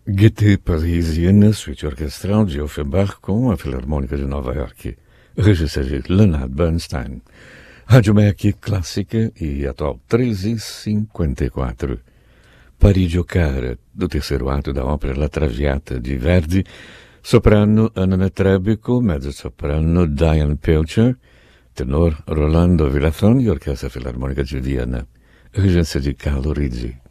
Gaieté parisienne, suite orchestrale de Offenbach com a Filarmônica de Nova York. Regisseur de Leonard Bernstein. Rádio MEC clássica e atual 13h54. Parigi Cara, do terceiro ato da ópera La Traviata de Verdi, soprano Anna Netrebko, mezzo-soprano Diane Pilcher, tenor Rolando Villafranchi, Orquestra Filarmônica de Viena. Regência de Carlo Rizzi.